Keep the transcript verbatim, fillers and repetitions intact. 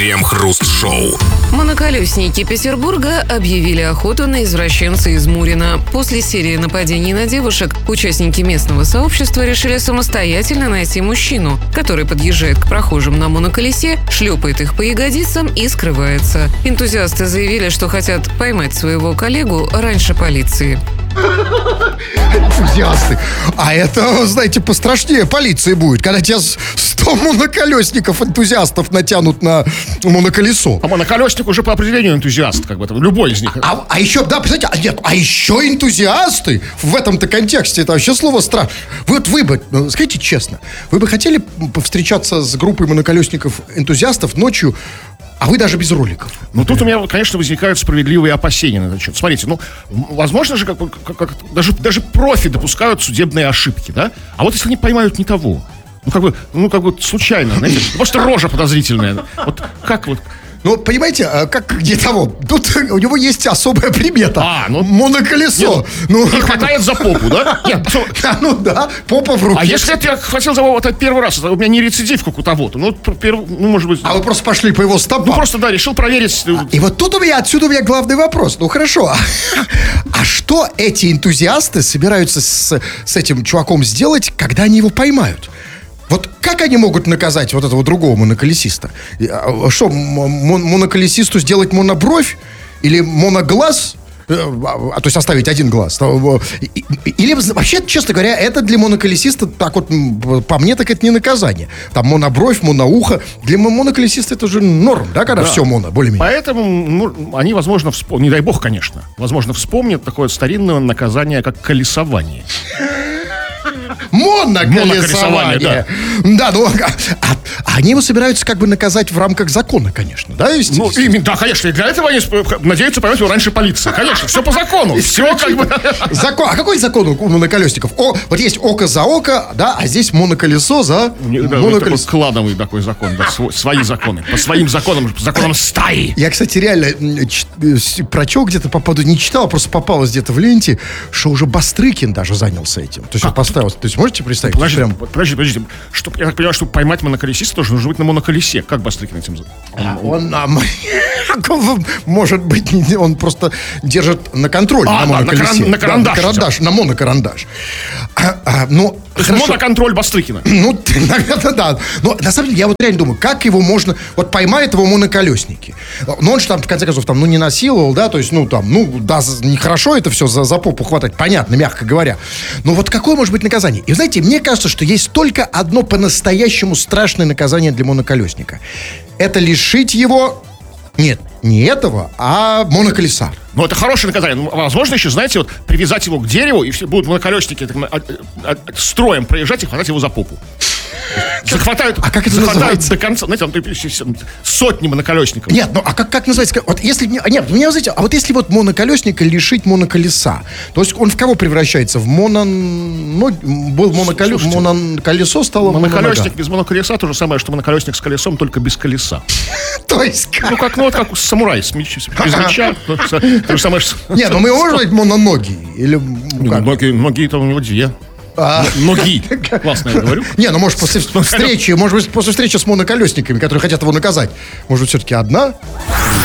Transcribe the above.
Крем-хруст-шоу. Моноколесники Петербурга объявили охоту на извращенца из Мурино. После серии нападений на девушек участники местного сообщества решили самостоятельно найти мужчину, который подъезжает к прохожим на моноколесе, шлепает их по ягодицам и скрывается. Энтузиасты заявили, что хотят поймать своего коллегу раньше полиции. Энтузиасты. А это, знаете, пострашнее полиции будет, когда тебя сто моноколесников, энтузиастов натянут на моноколесо. А моноколесник уже по определению энтузиаст, как бы там, любой из них. А, а еще, да, представляете, а, нет, а еще энтузиасты в этом-то контексте, это вообще слово страшно. Вот вы бы, ну, скажите честно, вы бы хотели повстречаться с группой моноколесников-энтузиастов ночью, а вы даже без роликов? Ну, тут у меня, конечно, возникают справедливые опасения на этот счет. Смотрите, ну, возможно же, как, как, как, даже, даже профи допускают судебные ошибки, да? А вот если они поймают не того, ну, как бы, ну, как бы случайно, знаете, просто рожа подозрительная. Вот как вот... Ну, понимаете, как где того, тут у него есть особая примета. А, ну... Моноколесо. Нет, ну, не хватает за попу, да? Нет, а, ну да, попа в руке. А если это я хватил за вот это первый раз, это у меня не рецидив, как у того-то, ну, перв... ну, может быть... А вы просто пошли по его стопам? Ну, просто, да, решил проверить... А, и вот тут у меня, отсюда у меня главный вопрос. Ну, хорошо, а, а что эти энтузиасты собираются с, с этим чуваком сделать, когда они его поймают? Вот как они могут наказать вот этого другого моноколесиста? Что, мон- моноколесисту сделать монобровь? Или моноглаз? А, то есть оставить один глаз. Или вообще, честно говоря, это для моноколесиста, так вот, по мне, так это не наказание. Там монобровь, моноухо. Для моноколесиста это же норм, да, когда да. все моно, более-менее. Поэтому ну, они, возможно, вспомнят, не дай бог, конечно, возможно, вспомнят такое старинное наказание, как колесование. Моноколесование, да. Да, ну, а, а, они его собираются как бы наказать в рамках закона, конечно, да? Ну, именно, да, конечно, и для этого они надеются поймать его раньше полиции. Конечно, все по закону, все как бы... Закон, а какой закон у моноколесников? О, вот есть око за око, да, а здесь моноколесо за да, моноколесо. Кладовый такой закон, да, свои законы, по своим законам, по законам стаи. Я, кстати, реально прочел где-то, по поводу, не читал, а просто попалось где-то в ленте, что уже Бастрыкин даже занялся этим. То есть он поставил, то есть можете представить? Подождите, прям... подождите, подождите. Что, я так понимаю, чтобы поймать моноколесиста, тоже нужно быть на моноколесе. Как Бастрыкин этим занимается? Он, он, может быть, он просто держит на контроль а, на моноколесе. Да, на, каран, на карандаш. Да, на карандаш, на монокарандаш. А, а, ну, то есть моноконтроль Бастрыкина. Ну, наверное, да. Но на самом деле, я вот реально думаю, как его можно... Вот поймают его моноколесники. Но он же там, в конце концов, там, ну, не насиловал, да, то есть, ну, там, ну, да, нехорошо это все за, за попу хватать, понятно, мягко говоря. Но вот какое может быть наказание? И, знаете, мне кажется, что есть только одно по-настоящему страшное наказание для моноколесника. Это лишить его... Нет, не этого, а моноколеса. Ну, это хорошее наказание. Ну, возможно, еще, знаете, вот привязать его к дереву, и все будут моноколесники так, а, а, а, строем проезжать и хватать его за попу. Захватают, а как это захватают называется? До конца, знаете, там сотни моноколесников. Нет, ну а как, как называется? Вот если, нет, меня, знаете, а вот если вот моноколесника лишить моноколеса, то есть он в кого превращается? В моно... Ну, был моноколе... моноколесо, стало моноколесник мононога. Без моноколеса то же самое, что моноколесник с колесом, только без колеса. То есть как? Ну, как, ну, вот как самурай с меч, без меча. То же самое, что... Нет, ну мы можем быть мононогие? Или... Ноги-то у него две. А... Ноги. Классно я говорю. Не, ну может после встречи, может быть после встречи с моноколесниками, которые хотят его наказать, может быть все-таки одна?